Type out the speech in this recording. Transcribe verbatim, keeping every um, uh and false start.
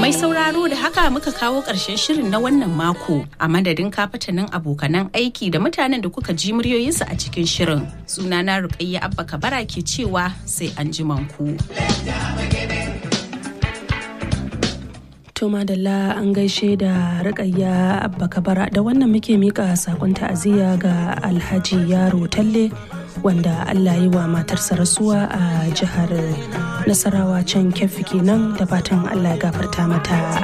Mai sauraro da haka muka kawo ƙarshen shirin na wannan mako a madadin kafatanin abokanan aiki da mutanen da kuka ji muryoyinsu a cikin shirin. Sunana Rukayya Abba Kabara ke cewa sai an ji manku. To madalla an gaishe da Rukayya Abba Kabara, da wannan muke mika sakon ta'aziyya ga Alhaji Yaro Talle wanda Allah yi wa matarsa rasuwa a jihar Nasarawa can Keffi kenan, da fatan Allah ya gafarta mata.